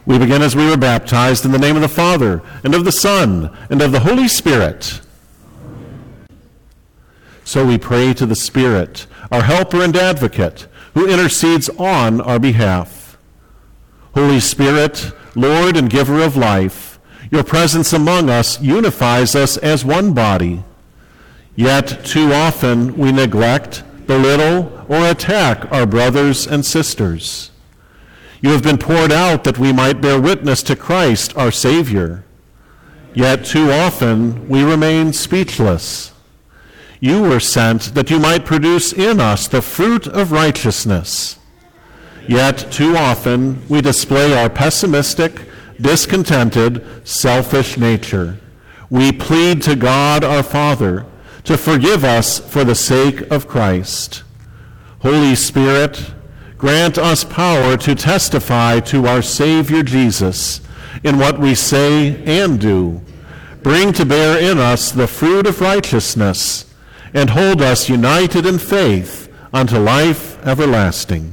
We begin as we were baptized in the name of the Father, and of the Son, and of the Holy Spirit. So we pray to the Spirit, our helper and advocate, who intercedes on our behalf. Holy Spirit, Lord and giver of life, your presence among us unifies us as one body. Yet too often we neglect, belittle, or attack our brothers and sisters. You have been poured out that we might bear witness to Christ, our Savior. Yet too often we remain speechless. You were sent that you might produce in us the fruit of righteousness. Yet too often we display our pessimistic, discontented, selfish nature. We plead to God our Father to forgive us for the sake of Christ. Holy Spirit, grant us power to testify to our Savior Jesus in what we say and do. Bring to bear in us the fruit of righteousness, and hold us united in faith unto life everlasting.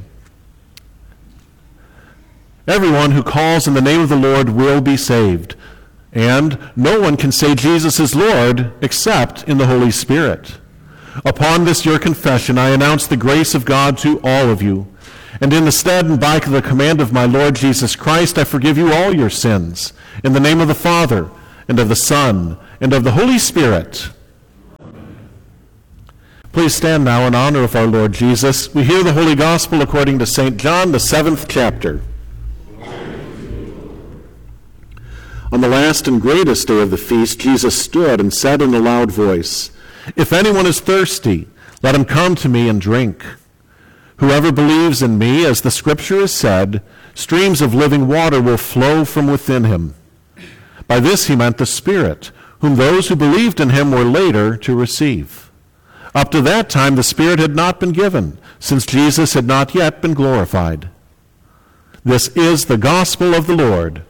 Everyone who calls in the name of the Lord will be saved, and no one can say Jesus is Lord except in the Holy Spirit. Upon this your confession, I announce the grace of God to all of you. And in the stead and by the command of my Lord Jesus Christ, I forgive you all your sins. In the name of the Father, and of the Son, and of the Holy Spirit. Please stand now in honor of our Lord Jesus. We hear the Holy Gospel according to St. John, the 7th chapter. On the last and greatest day of the feast, Jesus stood and said in a loud voice, "If anyone is thirsty, let him come to me and drink. Whoever believes in me, as the Scripture has said, streams of living water will flow from within him." By this he meant the Spirit, whom those who believed in him were later to receive. Up to that time the Spirit had not been given, since Jesus had not yet been glorified. This is the gospel of the Lord.